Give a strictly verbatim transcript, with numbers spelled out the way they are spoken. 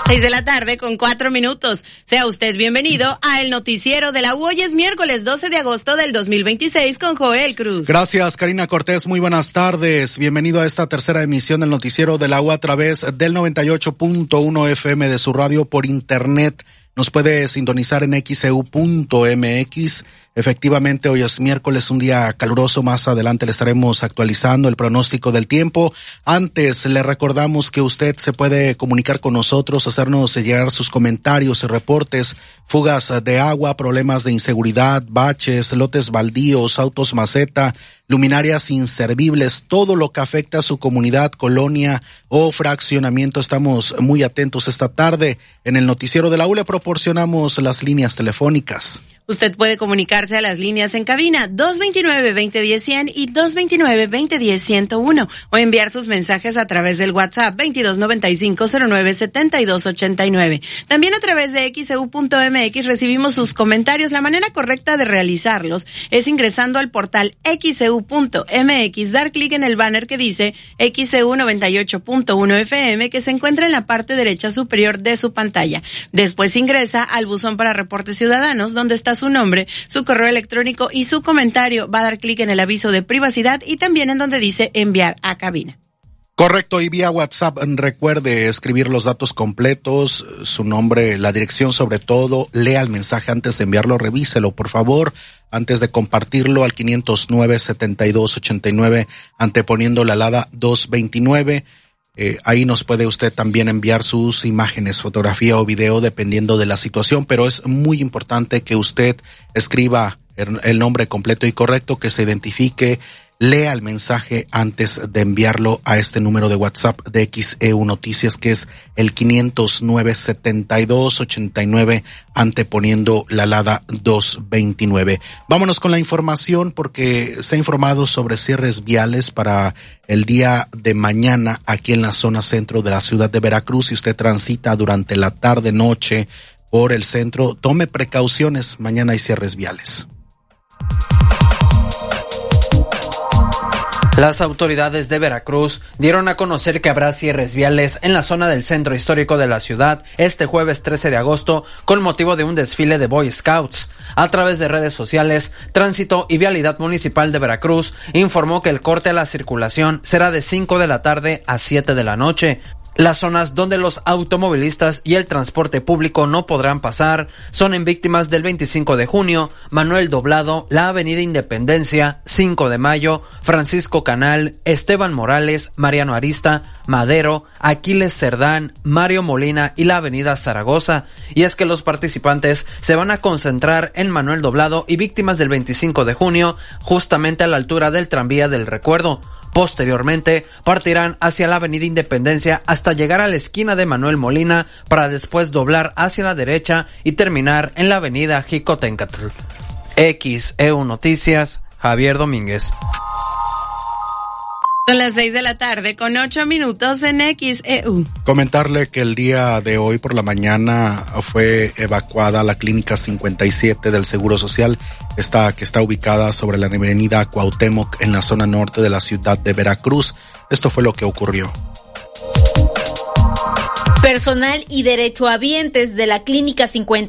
Seis de la tarde con cuatro minutos. Sea usted bienvenido a el noticiero de la U. Hoy es miércoles doce de agosto del dos mil veintiséis con Joel Cruz. Gracias, Karina Cortés. Muy buenas tardes. Bienvenido a esta tercera emisión del noticiero de la U a través del noventa y ocho punto uno F M de su radio por internet. Nos puede sintonizar en X E U punto M X. Efectivamente, hoy es miércoles, un día caluroso. Más adelante le estaremos actualizando el pronóstico del tiempo. Antes, le recordamos que usted se puede comunicar con nosotros, hacernos llegar sus comentarios y reportes, fugas de agua, problemas de inseguridad, baches, lotes baldíos, autos maceta, luminarias inservibles, todo lo que afecta a su comunidad, colonia o fraccionamiento. Estamos muy atentos esta tarde. En el noticiero de la U le proporcionamos las líneas telefónicas. Usted puede comunicarse a las líneas en cabina dos veintinueve, veinte diez, cien y dos veintinueve, veinte diez, ciento uno o enviar sus mensajes a través del WhatsApp veintidós noventa y cinco, cero nueve, setenta y dos ochenta y nueve. También a través de X E U punto M X recibimos sus comentarios. La manera correcta de realizarlos es ingresando al portal X E U punto M X, dar clic en el banner que dice X E U noventa y ocho punto uno F M que se encuentra en la parte derecha superior de su pantalla. Después ingresa al buzón para reportes ciudadanos donde está su nombre, su correo electrónico y su comentario. Va a dar clic en el aviso de privacidad y también en donde dice enviar a cabina. Correcto, y vía WhatsApp recuerde escribir los datos completos, su nombre, la dirección sobre todo, lea el mensaje antes de enviarlo, revíselo por favor, antes de compartirlo al quinientos nueve, setenta y dos ochenta y nueve, anteponiendo la alada dos veintinueve. Eh, ahí nos puede usted también enviar sus imágenes, fotografía o video dependiendo de la situación, pero es muy importante que usted escriba el, el nombre completo y correcto, que se identifique, lea el mensaje antes de enviarlo a este número de WhatsApp de X E U Noticias, que es el quinientos nueve, setenta y dos ochenta y nueve, anteponiendo la alada dos veintinueve. Vámonos con la información porque se ha informado sobre cierres viales para el día de mañana aquí en la zona centro de la ciudad de Veracruz. Si usted transita durante la tarde, noche por el centro, tome precauciones. Mañana hay cierres viales. Las autoridades de Veracruz dieron a conocer que habrá cierres viales en la zona del centro histórico de la ciudad este jueves trece de agosto con motivo de un desfile de Boy Scouts. A través de redes sociales, Tránsito y Vialidad Municipal de Veracruz informó que el corte a la circulación será de cinco de la tarde a siete de la noche. Las zonas donde los automovilistas y el transporte público no podrán pasar son en Víctimas del veinticinco de junio, Manuel Doblado, la Avenida Independencia, cinco de mayo, Francisco Canal, Esteban Morales, Mariano Arista, Madero, Aquiles Cerdán, Mario Molina y la Avenida Zaragoza. Y es que los participantes se van a concentrar en Manuel Doblado y Víctimas del veinticinco de junio, justamente a la altura del tranvía del Recuerdo. Posteriormente, partirán hacia la Avenida Independencia hasta llegar a la esquina de Manuel Molina para después doblar hacia la derecha y terminar en la Avenida Jicotencatl. X E U Noticias, Javier Domínguez. Son las seis de la tarde con ocho minutos en X E U. Comentarle que el día de hoy por la mañana fue evacuada la clínica cincuenta y siete del Seguro Social, esta que está ubicada sobre la avenida Cuauhtémoc en la zona norte de la ciudad de Veracruz. Esto fue lo que ocurrió. Personal y derechohabientes de la clínica cincuenta